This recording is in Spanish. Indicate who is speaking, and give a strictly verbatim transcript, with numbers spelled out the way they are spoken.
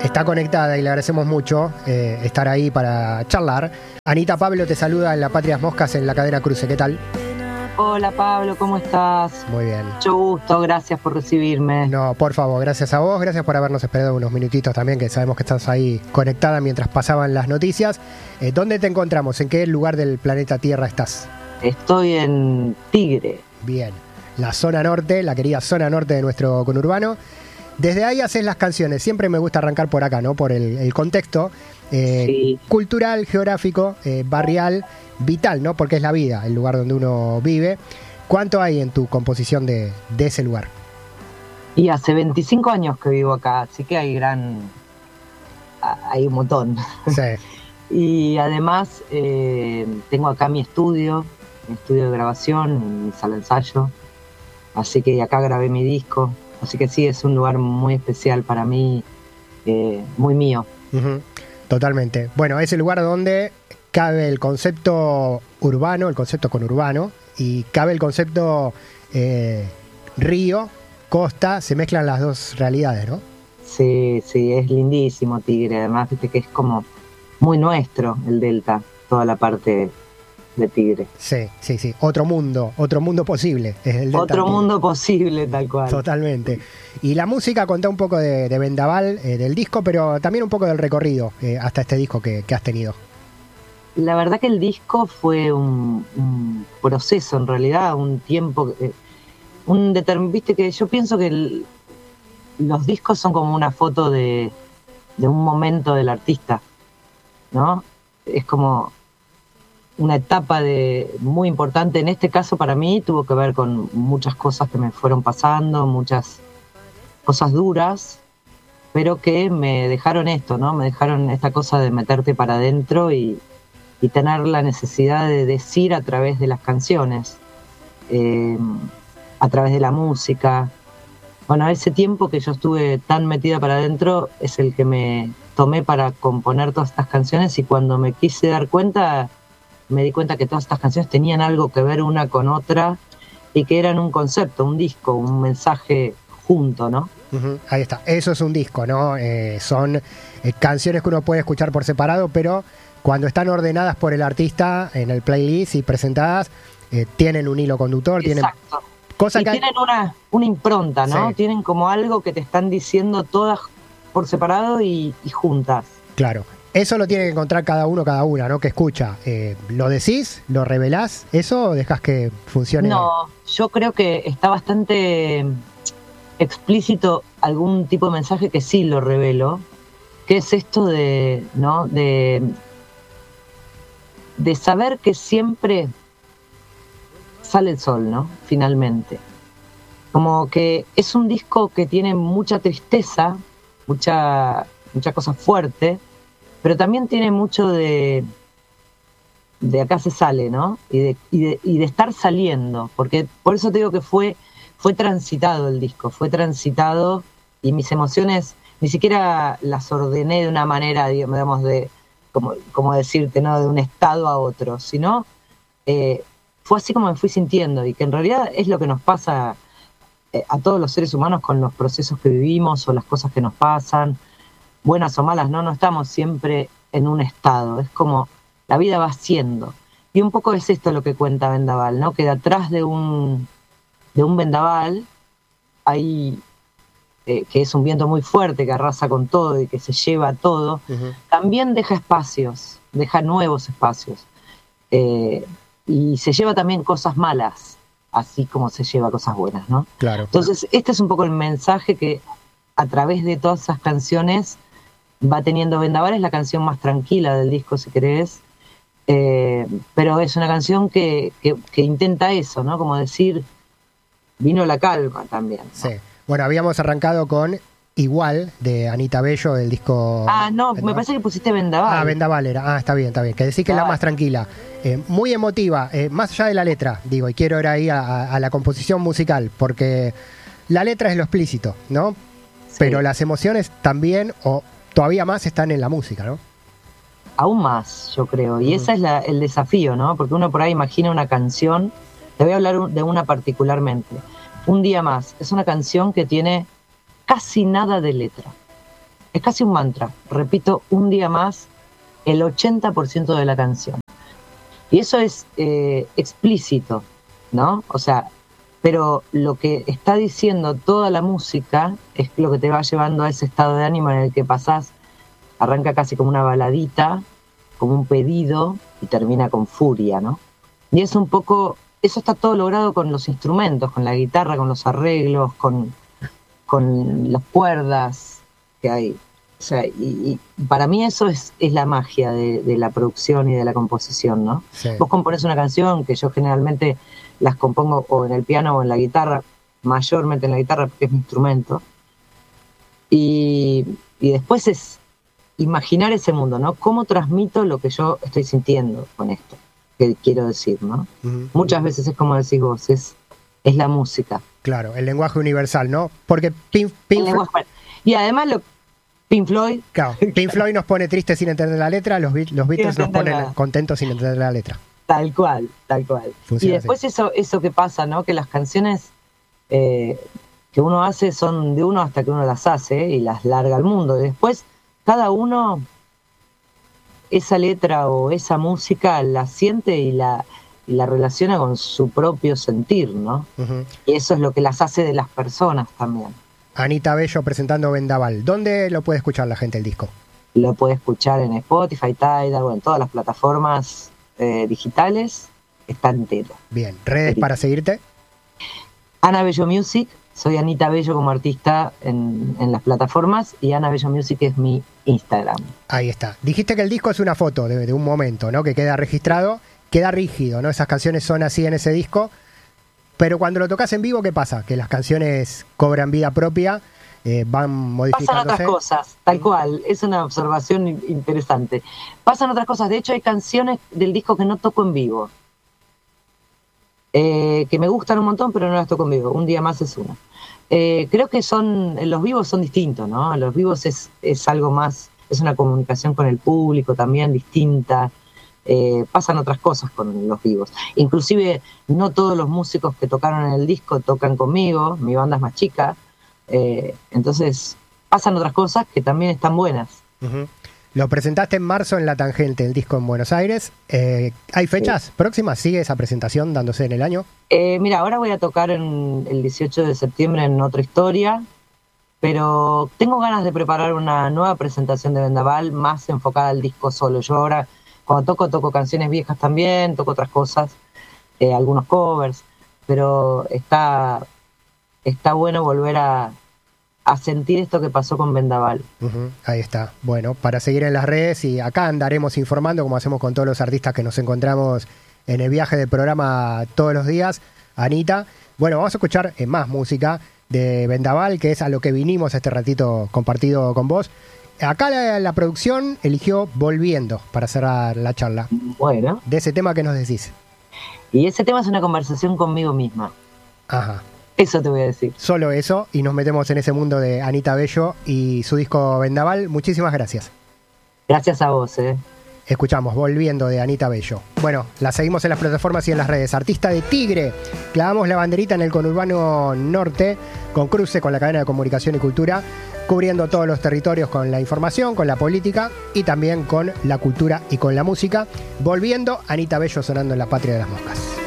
Speaker 1: está conectada y le agradecemos mucho eh, estar ahí para charlar. Anita Pablo te saluda en La Patrias Moscas en la cadena Cruce. ¿Qué tal?
Speaker 2: Hola Pablo, ¿cómo estás?
Speaker 1: Muy bien.
Speaker 2: Mucho gusto, gracias por recibirme.
Speaker 1: No, por favor, gracias a vos, gracias por habernos esperado unos minutitos también, que sabemos que estás ahí conectada mientras pasaban las noticias. Eh, ¿Dónde te encontramos? ¿En qué lugar del planeta Tierra estás?
Speaker 2: Estoy en Tigre.
Speaker 1: Bien, la zona norte, la querida zona norte de nuestro conurbano. Desde ahí haces las canciones, siempre me gusta arrancar por acá, ¿no? Por el, el contexto eh, sí. cultural, geográfico, eh, barrial, vital, ¿no? Porque es la vida, el lugar donde uno vive. ¿Cuánto hay en tu composición de, de ese lugar?
Speaker 2: Y hace veinticinco años que vivo acá, así que hay gran... hay un montón. Sí. Y además eh, tengo acá mi estudio, mi estudio de grabación, mi sala de ensayo, así que acá grabé mi disco. Así que sí, es un lugar muy especial para mí, eh, muy mío.
Speaker 1: Uh-huh. Totalmente. Bueno, es el lugar donde cabe el concepto urbano, el concepto conurbano, y cabe el concepto eh, río, costa, se mezclan las dos realidades, ¿no?
Speaker 2: Sí, sí, es lindísimo Tigre, además viste que es como muy nuestro el delta, toda la parte de Tigre.
Speaker 1: Sí, sí, sí, otro mundo, otro mundo posible. Es el delta
Speaker 2: otro
Speaker 1: Tigre.
Speaker 2: Mundo posible, tal cual.
Speaker 1: Totalmente. Y la música, contá un poco de, de Vendaval, eh, del disco, pero también un poco del recorrido eh, hasta este disco que, que has tenido.
Speaker 2: La verdad que el disco fue un, un proceso, en realidad, un tiempo, eh, un determin, viste que yo pienso que el, los discos son como una foto de, de un momento del artista, ¿no? Es como una etapa de, muy importante. En este caso para mí tuvo que ver con muchas cosas que me fueron pasando, muchas cosas duras, pero que me dejaron esto, ¿no? Me dejaron esta cosa de meterte para adentro y, y tener la necesidad de decir a través de las canciones, eh, a través de la música. Bueno, ese tiempo que yo estuve tan metida para adentro es el que me tomé para componer todas estas canciones, y cuando me quise dar cuenta, me di cuenta que todas estas canciones tenían algo que ver una con otra y que eran un concepto, un disco, un mensaje junto, ¿no?
Speaker 1: Uh-huh. Ahí está, eso es un disco, ¿no? Eh, son eh, canciones que uno puede escuchar por separado, pero cuando están ordenadas por el artista en el playlist y presentadas, eh, tienen un hilo conductor.
Speaker 2: Exacto.
Speaker 1: Tienen cosas
Speaker 2: y
Speaker 1: que
Speaker 2: tienen una, una impronta, ¿no?
Speaker 1: Sí.
Speaker 2: Tienen como algo que te están diciendo todas por separado y, y juntas.
Speaker 1: Claro. Eso lo tiene que encontrar cada uno, cada una, ¿no? Que escucha. Eh, ¿Lo decís? ¿Lo revelás? ¿Eso o dejás que funcione?
Speaker 2: No, yo creo que está bastante explícito algún tipo de mensaje que sí lo revelo, que es esto de, ¿no? De, de saber que siempre sale el sol, ¿no? Finalmente. Como que es un disco que tiene mucha tristeza, mucha, mucha cosa fuerte, pero también tiene mucho de de acá se sale, ¿no? Y de, y de, y de estar saliendo, porque por eso te digo que fue, fue transitado el disco, fue transitado, y mis emociones ni siquiera las ordené de una manera, digamos, de, como, como decirte, ¿no? De un estado a otro, sino eh, fue así como me fui sintiendo, y que en realidad es lo que nos pasa eh, a todos los seres humanos con los procesos que vivimos o las cosas que nos pasan, buenas o malas, ¿no? No estamos siempre en un estado, es como la vida va siendo. Y un poco es esto lo que cuenta Vendaval, ¿no? Que de atrás de un, de un vendaval hay, eh, que es un viento muy fuerte, que arrasa con todo y que se lleva todo, uh-huh. También deja espacios, deja nuevos espacios. Eh, y se lleva también cosas malas, así como se lleva cosas buenas, ¿no?
Speaker 1: Claro.
Speaker 2: Entonces, este es un poco el mensaje que a través de todas esas canciones va teniendo Vendaval. Es la canción más tranquila del disco, si querés, eh, pero es una canción que, que, que intenta eso, ¿no? Como decir, vino la calma también, ¿no?
Speaker 1: Sí. Bueno, habíamos arrancado con Igual, de Anita Bello, del disco...
Speaker 2: Ah, no,
Speaker 1: Vendaval.
Speaker 2: Me parece que pusiste Vendaval.
Speaker 1: Ah, Vendaval era. Ah, está bien, está bien. Que decís que es la más tranquila. Eh, muy emotiva, eh, más allá de la letra, digo, y quiero ir ahí a, a la composición musical, porque la letra es lo explícito, ¿no? Sí. Pero las emociones también, o todavía más, están en la música, ¿no?
Speaker 2: Aún más, yo creo. Y uh-huh. ese es la, el desafío, ¿no? Porque uno por ahí imagina una canción. Te voy a hablar de una particularmente. Un día más. Es una canción que tiene casi nada de letra. es casi un mantra. Repito un día más el ochenta por ciento de la canción. Y eso es eh, explícito, ¿no? O sea, pero lo que está diciendo toda la música es lo que te va llevando a ese estado de ánimo en el que pasás, arranca casi como una baladita, como un pedido, y termina con furia, ¿no? Y es un poco, eso está todo logrado con los instrumentos, con la guitarra, con los arreglos, con, con las cuerdas que hay. O sea, y, y para mí eso es, es la magia de, de la producción y de la composición, ¿no? Sí. Vos componés una canción, que yo generalmente las compongo o en el piano o en la guitarra, mayormente en la guitarra porque es mi instrumento, y, y después es imaginar ese mundo, ¿no? ¿Cómo transmito lo que yo estoy sintiendo con esto? Que quiero decir, ¿no? Uh-huh. Muchas veces es como decís vos, es, es la música.
Speaker 1: Claro, el lenguaje universal, ¿no? Porque Pink, Pink
Speaker 2: lenguaje, y además lo Pink Floyd.
Speaker 1: Claro, Pink Floyd nos pone tristes sin entender la letra, los, los Beatles nos ponen nada. Contentos sin entender la letra.
Speaker 2: Tal cual, tal cual. Funciona y después eso, eso que pasa, ¿no? Que las canciones eh, que uno hace son de uno hasta que uno las hace y las larga al mundo. Después, cada uno, esa letra o esa música la siente y la, y la relaciona con su propio sentir, ¿no? Uh-huh. Y eso es lo que las hace de las personas también.
Speaker 1: Anita Bello presentando Vendaval. ¿Dónde lo puede escuchar la gente el disco?
Speaker 2: Lo puede escuchar en Spotify, Tidal, bueno, en todas las plataformas eh, digitales. Está entero.
Speaker 1: Bien. ¿Redes sí. para seguirte?
Speaker 2: Ana Bello Music. Soy Anita Bello como artista en, en las plataformas y Ana Bello Music es mi Instagram.
Speaker 1: Ahí está. Dijiste que el disco es una foto de, de un momento, ¿no? Que queda registrado, queda rígido, ¿no? Esas canciones son así en ese disco. Pero cuando lo tocas en vivo, ¿qué pasa? Que las canciones cobran vida propia, eh, van modificándose.
Speaker 2: Pasan otras cosas, tal cual. Es una observación interesante. Pasan otras cosas. De hecho, hay canciones del disco que no toco en vivo. Eh, que me gustan un montón, pero no las toco en vivo. Un día más es una. Eh, creo que son, los vivos son distintos, ¿no? Los vivos es, es algo más, es una comunicación con el público también distinta. Eh, pasan otras cosas con los vivos. Inclusive no todos los músicos que tocaron en el disco tocan conmigo, mi banda es más chica, eh, entonces pasan otras cosas que también están buenas.
Speaker 1: Uh-huh. Lo presentaste en marzo en La Tangente, el disco en Buenos Aires. Eh, ¿Hay fechas sí. próximas? ¿Sigue esa presentación dándose en el año?
Speaker 2: Eh, mira, ahora voy a tocar en el dieciocho de septiembre en Otra Historia, pero tengo ganas de preparar una nueva presentación de Vendaval más enfocada al disco solo. Yo ahora cuando toco, toco canciones viejas también, toco otras cosas, eh, algunos covers, pero está, está bueno volver a, a sentir esto que pasó con Vendaval.
Speaker 1: Uh-huh, ahí está. Bueno, para seguir en las redes y acá andaremos informando, como hacemos con todos los artistas que nos encontramos en el viaje del programa todos los días. Anita, bueno, vamos a escuchar eh, más música de Vendaval, que es a lo que vinimos este ratito compartido con vos. Acá la, la producción eligió Volviendo para cerrar la charla.
Speaker 2: Bueno.
Speaker 1: De ese tema que nos decís.
Speaker 2: Y ese tema es una conversación conmigo misma.
Speaker 1: Ajá.
Speaker 2: Eso te voy a decir.
Speaker 1: Solo eso, y nos metemos en ese mundo de Anita Bello y su disco Vendaval. Muchísimas gracias.
Speaker 2: Gracias a vos, eh.
Speaker 1: Escuchamos Volviendo de Anita Bello. Bueno, la seguimos en las plataformas y en las redes. Artista de Tigre. Clavamos la banderita en el conurbano norte, con cruce con la cadena de comunicación y cultura, cubriendo todos los territorios con la información, con la política y también con la cultura y con la música. Volviendo, Anita Bello sonando en La Patria de las Moscas.